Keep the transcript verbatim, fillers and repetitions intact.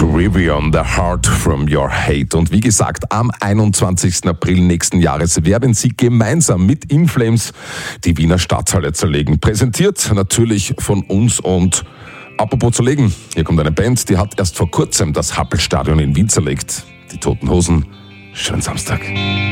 Trivium, The Heart from Your Hate. Und wie gesagt, am einundzwanzigsten April nächsten Jahres werden sie gemeinsam mit In Flames die Wiener Stadthalle zerlegen. Präsentiert natürlich von uns. Und apropos zerlegen, hier kommt eine Band, die hat erst vor kurzem das Happelstadion in Wien zerlegt. Die Toten Hosen. Schönen Samstag.